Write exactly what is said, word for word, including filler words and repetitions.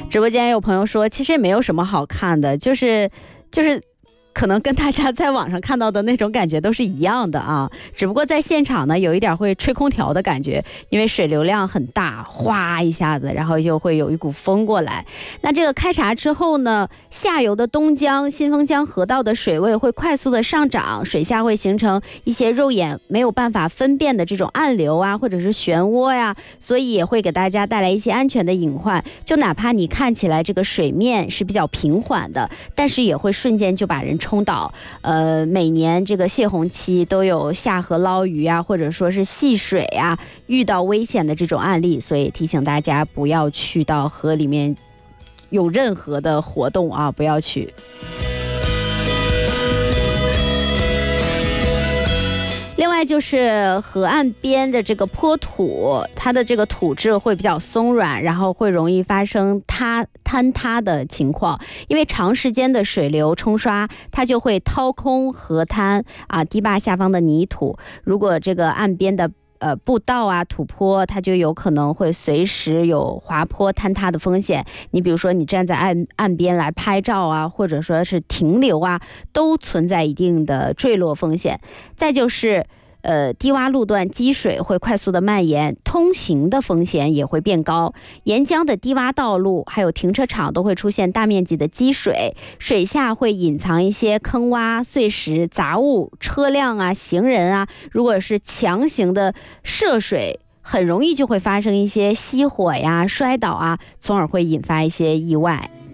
直播间有朋友说，其实也没有什么好看的，就是就是可能跟大家在网上看到的那种感觉都是一样的啊，只不过在现场呢有一点会吹空调的感觉，因为水流量很大，哗一下子，然后又会有一股风过来。那这个开闸之后呢，下游的东江、新丰江河道的水位会快速的上涨，水下会形成一些肉眼没有办法分辨的这种暗流啊，或者是漩涡呀，所以也会给大家带来一些安全的隐患。就哪怕你看起来这个水面是比较平缓的，但是也会瞬间就把人冲倒。呃，每年这个泄洪期都有下河捞鱼啊，或者说是戏水啊，遇到危险的这种案例，所以提醒大家不要去到河里面有任何的活动啊，不要去。另外就是河岸边的这个坡土，它的这个土质会比较松软，然后会容易发生塌坍塌的情况，因为长时间的水流冲刷，它就会掏空河滩啊堤坝下方的泥土，如果这个岸边的呃，步道啊、土坡，它就有可能会随时有滑坡坍塌的风险。你比如说，你站在岸岸边来拍照啊，或者说是停留啊，都存在一定的坠落风险。再就是，呃，低洼路段积水会快速的蔓延，通行的风险也会变高。沿江的低洼道路还有停车场都会出现大面积的积水，水下会隐藏一些坑洼、碎石、杂物，车辆啊、行人啊，如果是强行的涉水，很容易就会发生一些熄火呀、摔倒啊，从而会引发一些意外。